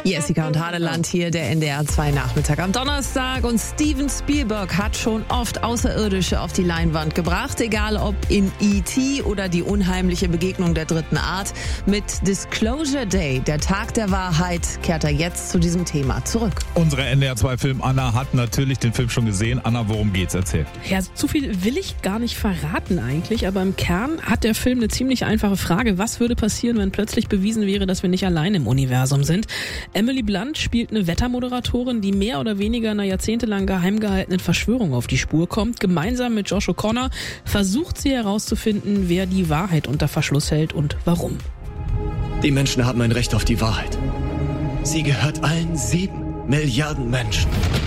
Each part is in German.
Jessica und Hadeland hier, der NDR 2 Nachmittag am Donnerstag. Und Steven Spielberg hat schon oft Außerirdische auf die Leinwand gebracht, egal ob in E.T. oder die unheimliche Begegnung der dritten Art. Mit Disclosure Day, der Tag der Wahrheit, kehrt er jetzt zu diesem Thema zurück. Unsere NDR 2 Film Anna hat natürlich den Film schon gesehen. Anna, worum geht's? Erzähl. Ja, zu viel will ich gar nicht verraten eigentlich, aber im Kern hat der Film eine ziemlich einfache Frage. Was würde passieren, wenn plötzlich bewiesen wäre, dass wir nicht allein im Universum sind? Emily Blunt spielt eine Wettermoderatorin, die mehr oder weniger einer jahrzehntelang geheim gehaltenen Verschwörung auf die Spur kommt. Gemeinsam mit Josh O'Connor versucht sie herauszufinden, wer die Wahrheit unter Verschluss hält und warum. Die Menschen haben ein Recht auf die Wahrheit. Sie gehört allen 7 Milliarden Menschen.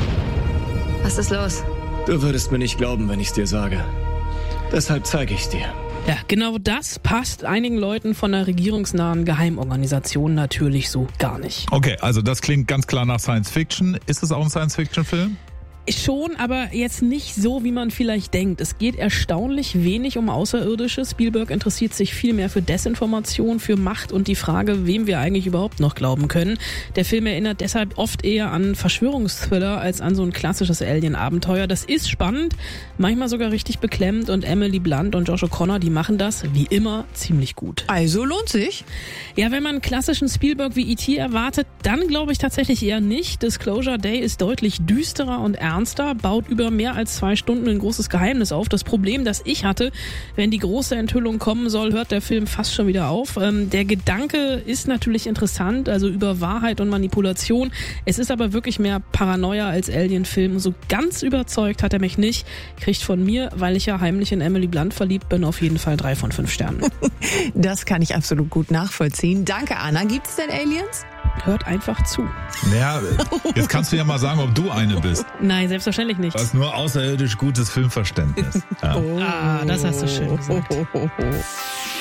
Was ist los? Du würdest mir nicht glauben, wenn ich es dir sage. Deshalb zeige ich es dir. Ja, genau das passt einigen Leuten von der regierungsnahen Geheimorganisation natürlich so gar nicht. Okay, also das klingt ganz klar nach Science Fiction. Ist es auch ein Science Fiction Film? Schon, aber jetzt nicht so, wie man vielleicht denkt. Es geht erstaunlich wenig um Außerirdische. Spielberg interessiert sich viel mehr für Desinformation, für Macht und die Frage, wem wir eigentlich überhaupt noch glauben können. Der Film erinnert deshalb oft eher an Verschwörungsthriller als an so ein klassisches Alien-Abenteuer. Das ist spannend, manchmal sogar richtig beklemmend und Emily Blunt und Josh O'Connor, die machen das wie immer ziemlich gut. Also lohnt sich? Ja, wenn man einen klassischen Spielberg wie E.T. erwartet, dann glaube ich tatsächlich eher nicht. Disclosure Day ist deutlich düsterer und ernster, baut über mehr als 2 Stunden ein großes Geheimnis auf. Das Problem, das ich hatte, wenn die große Enthüllung kommen soll, hört der Film fast schon wieder auf. Der Gedanke ist natürlich interessant, also über Wahrheit und Manipulation. Es ist aber wirklich mehr Paranoia als Alien-Film. So ganz überzeugt hat er mich nicht. Kriegt von mir, weil ich ja heimlich in Emily Blunt verliebt bin, auf jeden Fall 3 von 5 Sternen. Das kann ich absolut gut nachvollziehen. Danke, Anna. Gibt es denn Aliens? Hört einfach zu. Naja, jetzt kannst du ja mal sagen, ob du eine bist. Nein, selbstverständlich nicht. Du hast nur außerirdisch gutes Filmverständnis. Ja. Das hast du schön gesagt.